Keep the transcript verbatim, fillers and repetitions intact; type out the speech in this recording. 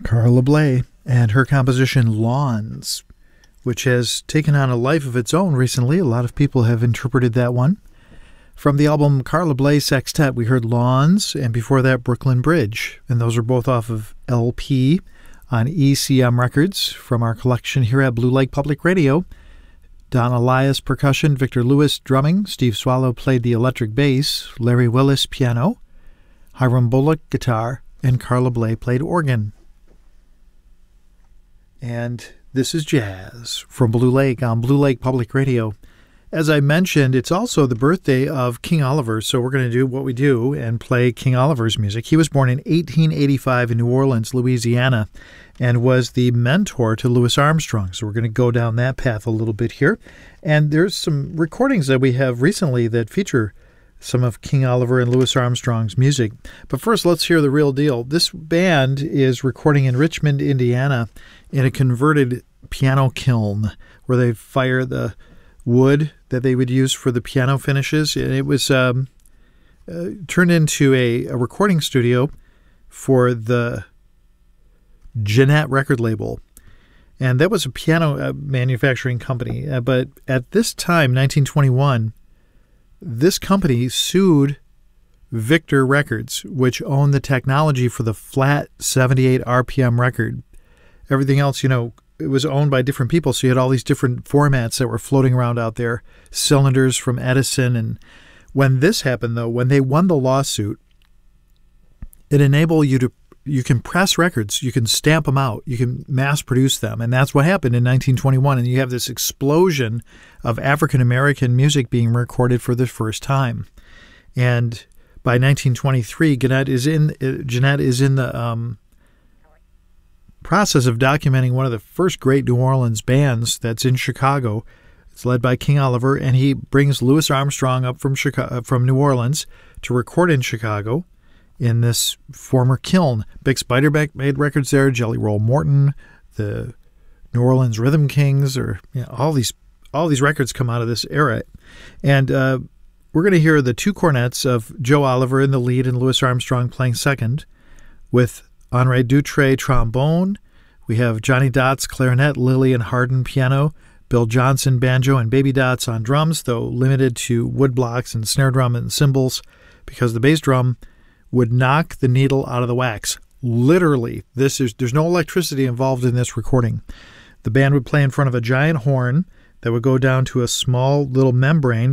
Carla Bley and her composition Lawns, which has taken on a life of its own recently. A lot of people have interpreted that one. From the album Carla Bley Sextet, we heard Lawns, and before that, Brooklyn Bridge. And those are both off of L P on E C M Records from our collection here at Blue Lake Public Radio. Don Elias percussion, Victor Lewis drumming, Steve Swallow played the electric bass, Larry Willis piano, Hiram Bullock guitar, and Carla Bley played organ. And this is jazz from Blue Lake on Blue Lake Public Radio. As I mentioned, it's also the birthday of King Oliver, so we're going to do what we do and play King Oliver's music. He was born in eighteen eighty-five in New Orleans, Louisiana, and was the mentor to Louis Armstrong. So we're going to go down that path a little bit here. And there's some recordings that we have recently that feature some of King Oliver and Louis Armstrong's music. But first, let's hear the real deal. This band is recording in Richmond, Indiana, in a converted piano kiln where they fire the wood that they would use for the piano finishes. And it was um, uh, turned into a, a recording studio for the Jeanette record label. And that was a piano uh, manufacturing company. Uh, but at this time, nineteen twenty-one, this company sued Victor Records, which owned the technology for the flat seventy-eight R P M record. Everything else, you know, it was owned by different people, so you had all these different formats that were floating around out there, cylinders from Edison. And when this happened, though, when they won the lawsuit, it enabled you to, you can press records, you can stamp them out, you can mass produce them. And that's what happened in nineteen twenty-one. And you have this explosion of African-American music being recorded for the first time. And by nineteen twenty-three, Jeanette is in, Jeanette is in the um, process of documenting one of the first great New Orleans bands that's in Chicago. It's led by King Oliver, and he brings Louis Armstrong up from Chicago, from New Orleans to record in Chicago in this former kiln. Bix Beiderbecke made records there, Jelly Roll Morton, the New Orleans Rhythm Kings, or you know, all these all these records come out of this era. And uh, we're going to hear the two cornets of Joe Oliver in the lead and Louis Armstrong playing second, with Henri Dutre trombone. We have Johnny Dots clarinet, Lillian Harden piano, Bill Johnson banjo, and Baby Dots on drums, though limited to wood blocks and snare drum and cymbals because the bass drum would knock the needle out of the wax. Literally, this is there's no electricity involved in this recording. The band would play in front of a giant horn that would go down to a small little membrane